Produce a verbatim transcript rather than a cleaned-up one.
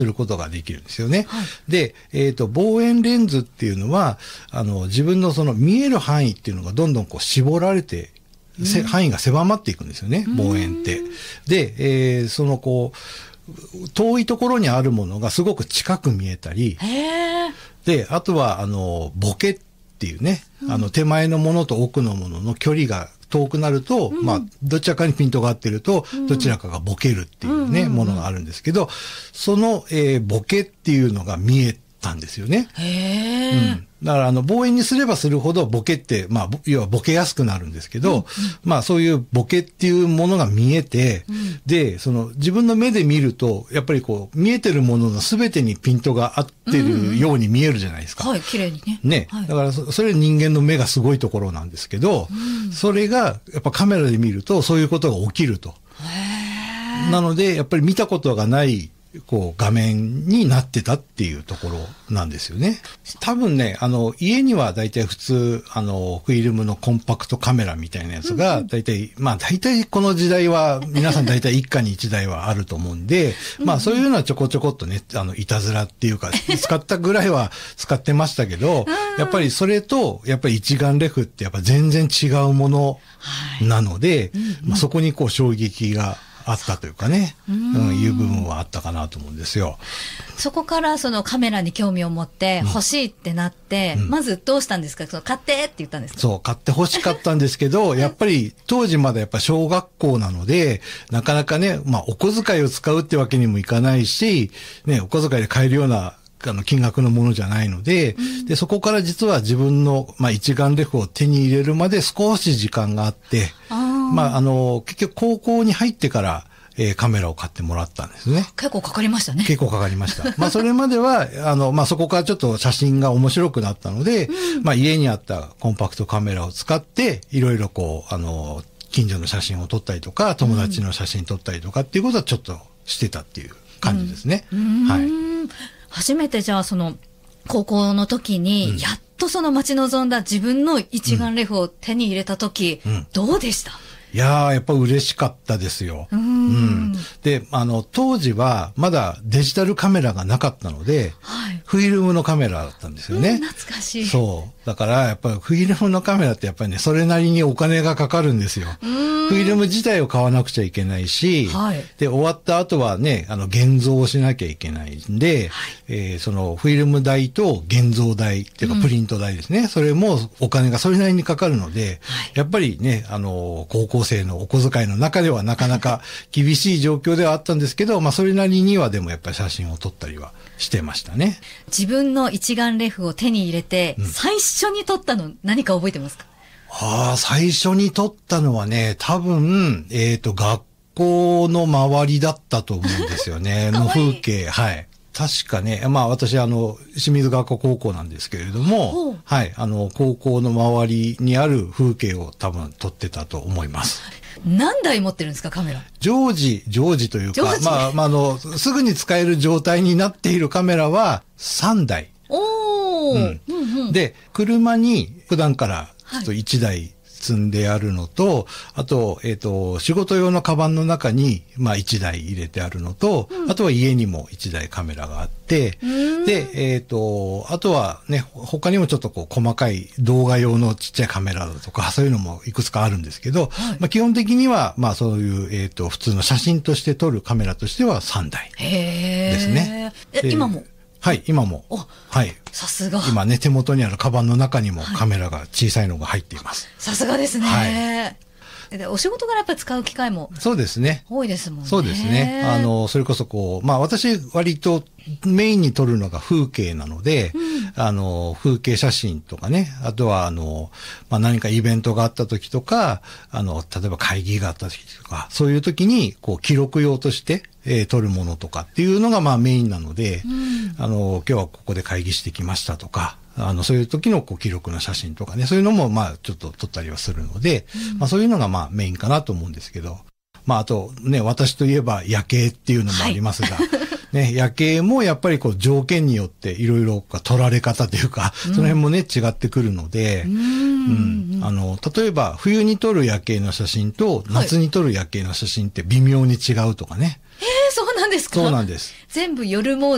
することができるんですよね。はい、で、えっと、望遠レンズっていうのは、あの、自分のその見える範囲っていうのがどんどんこう絞られて、うん、範囲が狭まっていくんですよね、望遠って。で、えー、そのこう、遠いところにあるものがすごく近く見えたり、 へー。 で、あとは、あの、ボケっていうね、うん、あの、手前のものと奥のものの距離が遠くなると、うん、まあ、どちらかにピントが合ってると、うん、どちらかがボケるっていうね、うん、ものがあるんですけど、その、えー、ボケっていうのが見えたんですよね。 へー。 うん。だから、あの、望遠にすればするほどボケって、まあ、要はボケやすくなるんですけど、うんうん、まあ、そういうボケっていうものが見えて、うん、で、その、自分の目で見ると、やっぱりこう、見えてるものの全てにピントが合ってるように見えるじゃないですか。 うんうん、はい、綺麗にね。 ね。はい、だからそ、それ人間の目がすごいところなんですけど、うん、それが、やっぱカメラで見ると、そういうことが起きると。 へー。 なので、やっぱり見たことがない、こう画面になってたっていうところなんですよね。多分ね、あの、家には大体普通、あの、フィルムのコンパクトカメラみたいなやつが、大体、まあ大体この時代は、皆さん大体一家に一台はあると思うんで、まあそういうのはちょこちょこっとね、あの、いたずらっていうか、使ったぐらいは使ってましたけど、やっぱりそれと、やっぱり一眼レフってやっぱ全然違うものなので、まあそこにこう衝撃があったというかね、うん、うん、いう部分はあったかなと思うんですよ。 そこからそのカメラに興味を持って欲しいってなって、うん、まずどうしたんですか？その買ってって言ったんですか？ そう、買って欲しかったんですけど、やっぱり当時まだやっぱ小学校なので、なかなかね、まあお小遣いを使うってわけにもいかないし、ね、お小遣いで買えるようなあの金額のものじゃないので、うん、で、そこから実は自分の、まあ、一眼レフを手に入れるまで少し時間があって、あまあ、あの、結局高校に入ってから、えー、カメラを買ってもらったんですね。 結構かかりましたね。 結構かかりました。まあ、それまでは、あの、まあ、そこからちょっと写真が面白くなったので、うん、まあ、家にあったコンパクトカメラを使って、いろいろこう、あの、近所の写真を撮ったりとか、友達の写真撮ったりとかっていうことはちょっとしてたっていう感じですね。 うん、 はい。 初めてじゃあその高校の時にやっとその待ち望んだ自分の一眼レフを手に入れた時、うんうん、どうでした？ いやー、やっぱ嬉しかったですよ。うん,、うん。で、あの、当時はまだデジタルカメラがなかったので、はい、フィルムのカメラだったんですよね。 うん、懐かしい。 そう。だから、やっぱりフィルムのカメラってやっぱりね、それなりにお金がかかるんですよ。フィルム自体を買わなくちゃいけないし、はい、で、終わった後はね、あの、現像をしなきゃいけないんで、はい、えー、その、フィルム代と現像代っていうか、プリント代ですね、うん。それもお金がそれなりにかかるので、はい、やっぱりね、あの、高校生のお小遣いの中ではなかなか厳しい状況ではあったんですけど、まあ、それなりにはでもやっぱり写真を撮ったりはしてましたね。 自分の一眼レフを手に入れて、うん、最初に撮ったの何か覚えてますか？ ああ、最初に撮ったのはね、多分、えっと、学校の周りだったと思うんですよね。の風景、はい。確かね、まあ私、あの、清水学校高校なんですけれども、はい、あの、高校の周りにある風景を多分撮ってたと思います。 何台持ってるんですか、カメラ？常時、常時というか、まあ、まあ、あの、すぐに使える状態になっているカメラはさんだい。 おー。うんうんうん、 で、車に普段からちょっといちだい積んであるのと、はい、あと、えっと、仕事用のカバンの中に、まあいちだい入れてあるのと、うん、あとは家にもいちだいカメラがあって、で、えっと、あとはね、他にもちょっとこう細かい動画用のちっちゃいカメラだとか、そういうのもいくつかあるんですけど、はい、まあ基本的には、まあそういう、えっと、普通の写真として撮るカメラとしてはさんだいですね。 え、今も？ はい、今も。はい。 さすが。 今ね、手元にあるカバンの中にもカメラが小さいのが入っています。 さすがですね。はい。で、お仕事からやっぱり使う機会も。 そうですね。 多いですもんね。 そうですね。あの、それこそこう、まあ私割とメインに撮るのが風景なので、うん、あの、風景写真とかね、あとはあの、まあ何かイベントがあった時とか、あの、例えば会議があった時とか、そういう時にこう記録用として、えー、撮るものとかっていうのがまあメインなので、うん、あの、今日はここで会議してきましたとか、あの、そういう時のこう記録の写真とかね、そういうのもまあちょっと撮ったりはするので、うん、まあそういうのがまあメインかなと思うんですけど、まああとね、私といえば夜景っていうのもありますが、はいね、夜景もやっぱりこう条件によっていろいろ撮られ方というか、うん、その辺もね、違ってくるので、うん、うん、あの、例えば冬に撮る夜景の写真と夏に撮る夜景の写真って微妙に違うとかね。 はい、えー、そうなんですか？ そうなんです。 全部夜モード